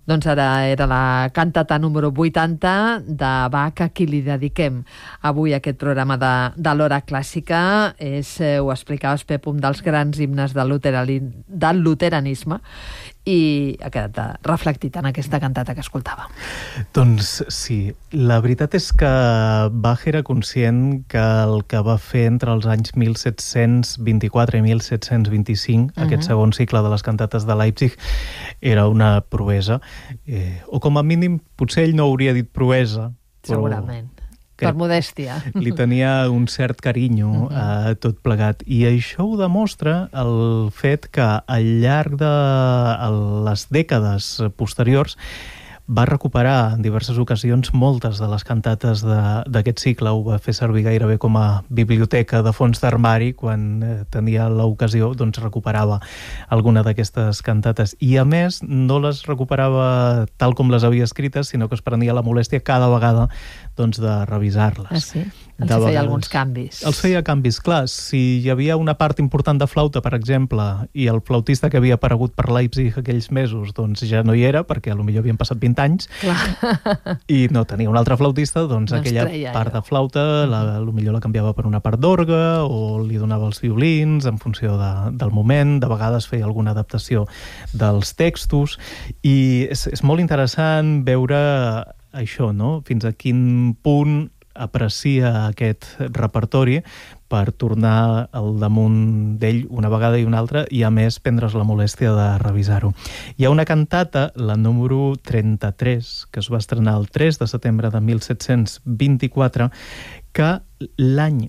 Doncs ara era la cantata número 80 de Bach, a qui li dediquem avui aquest programa de l'Hora Clàssica. Ho explicaves, Pep, un dels grans himnes del luteranisme, i ha quedat reflectit en aquesta cantata que escoltàvem. Doncs sí, la veritat és que Bach era conscient que el que va fer entre els anys 1724 i 1725, aquest segon cicle de les cantates de Leipzig, era una proesa, o com a mínim potser ell no hauria dit proesa, però segurament. Per modèstia. Li tenia un cert carinyo a tot plegat. I això ho demostra el fet que al llarg de les dècades posteriors va recuperar en diverses ocasions moltes de les cantates d'aquest cicle. Ho va fer servir gairebé com a biblioteca de fons d'armari. Quan tenia l'ocasió, doncs recuperava alguna d'aquestes cantates. I a més, no les recuperava tal com les havia escrites, sinó que es prenia la molèstia cada vegada doncs, de revisar-les. Ah, sí? Els feia alguns canvis. Els feia canvis, clar. Si hi havia una part important de flauta, per exemple, i el flautista que havia aparegut per Leipzig aquells mesos, doncs ja no hi era, perquè potser havien passat 20 anys, i no tenia un altre flautista, doncs aquella part de flauta potser la canviava per una part d'orgue, o li donava els violins en funció del moment. De vegades feia alguna adaptació dels textos, i és molt interessant veure això, no? Fins a quin punt aprecia aquest repertori per tornar al damunt d'ell una vegada i una altra, i a més prendre's la molèstia de revisar-ho. Hi ha una cantata, la número 33, que es va estrenar el 3 de setembre de 1724, que l'any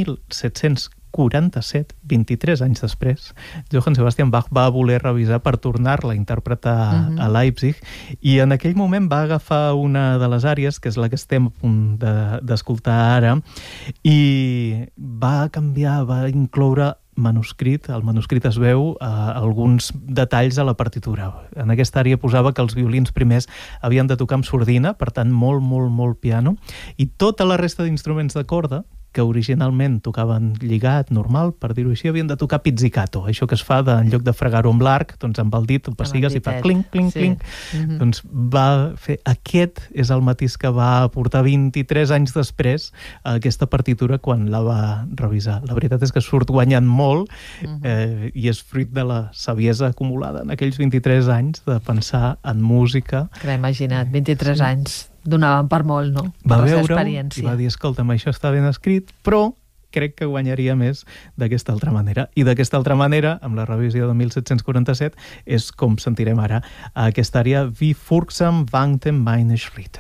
1747, 23 anys després, Johann Sebastian Bach va voler revisar per tornar-la a interpretar a Leipzig, i en aquell moment va agafar una de les àries, que és la que estem a punt d'escoltar ara, i va canviar, va incloure manuscrit. El manuscrit es veu alguns detalls a la partitura. En aquesta àrea posava que els violins primers havien de tocar amb sordina, per tant molt, molt, molt piano, i tota la resta d'instruments de corda, que originalment tocaven lligat, normal, per dir-ho així, havien de tocar pizzicato, això que es fa en lloc de fregar-ho amb l'arc, doncs amb el dit el pessigues i fa clinc, clinc, clinc. Doncs va fer... Aquest és el matís que va aportar 23 anys després a aquesta partitura quan la va revisar. La veritat és que surt guanyant molt, i és fruit de la saviesa acumulada en aquells 23 anys de pensar en música. Que imagina't, 23 anys donaven per molt, no? Va veure-ho i va dir, escolta'm, això està ben escrit, però crec que guanyaria més d'aquesta altra manera. I d'aquesta altra manera, amb la revisió de 1747, és com sentirem ara aquesta ària Wie Furgsam wankten meine Schritte.